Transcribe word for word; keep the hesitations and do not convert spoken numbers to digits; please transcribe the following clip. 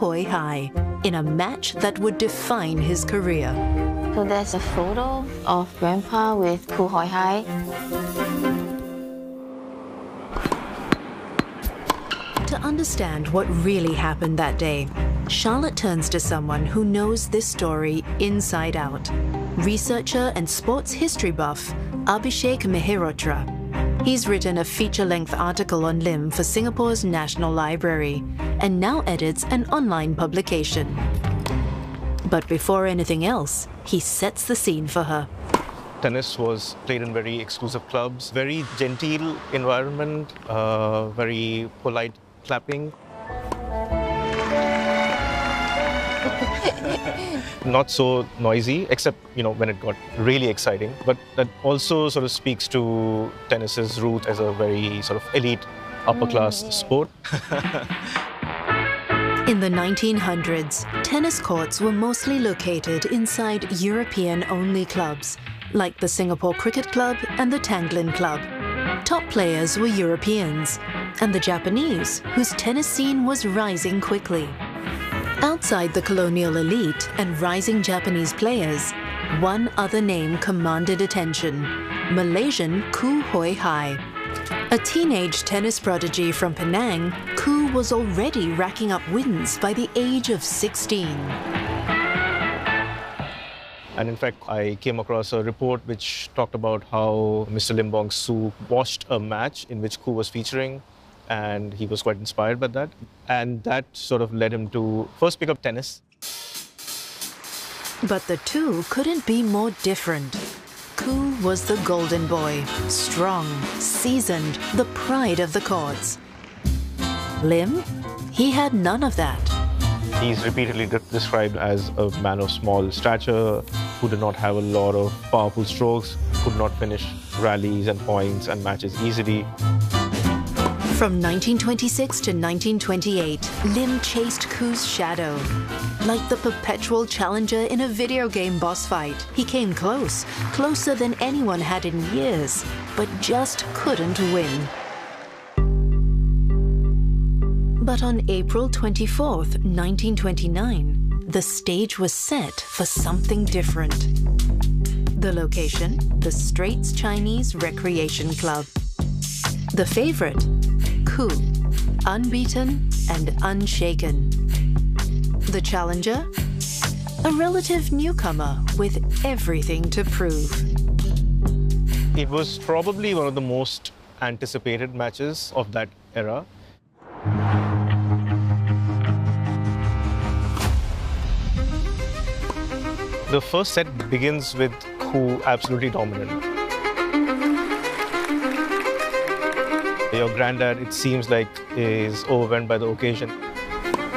Hoi Hai in a match that would define his career. So there's a photo of Grandpa with Koo Hoi Hai. To understand what really happened that day, Charlotte turns to someone who knows this story inside out. Researcher and sports history buff, Abhishek Mehrotra. He's written a feature-length article on Lim for Singapore's National Library and now edits an online publication. But before anything else, he sets the scene for her. Tennis was played in very exclusive clubs, very genteel environment, uh, very polite clapping. Not so noisy, except, you know, when it got really exciting. But that also sort of speaks to tennis's root as a very sort of elite, upper-class mm. sport. In the nineteen hundreds, tennis courts were mostly located inside European-only clubs, like the Singapore Cricket Club and the Tanglin Club. Top players were Europeans, and the Japanese, whose tennis scene was rising quickly. Outside the colonial elite and rising Japanese players, one other name commanded attention: Malaysian Koo Hoi Hai. A teenage tennis prodigy from Penang, Koo was already racking up wins by the age of sixteen. And in fact, I came across a report which talked about how Mister Lim Bong Soo watched a match in which Koo was featuring, and he was quite inspired by that. And that sort of led him to first pick up tennis. But the two couldn't be more different. Koo was the golden boy, strong, seasoned, the pride of the courts. Lim? He had none of that. He's repeatedly de described as a man of small stature, who did not have a lot of powerful strokes, could not finish rallies and points and matches easily. From nineteen twenty-six to nineteen twenty-eight, Lim chased Koo's shadow. Like the perpetual challenger in a video game boss fight, he came close, closer than anyone had in years, but just couldn't win. But on April twenty-fourth, nineteen twenty-nine, the stage was set for something different. The location, the Straits Chinese Recreation Club. The favorite, Koo, unbeaten and unshaken. The challenger, a relative newcomer with everything to prove. It was probably one of the most anticipated matches of that era. The first set begins with Koo absolutely dominant. Your granddad, it seems like, is overwhelmed by the occasion.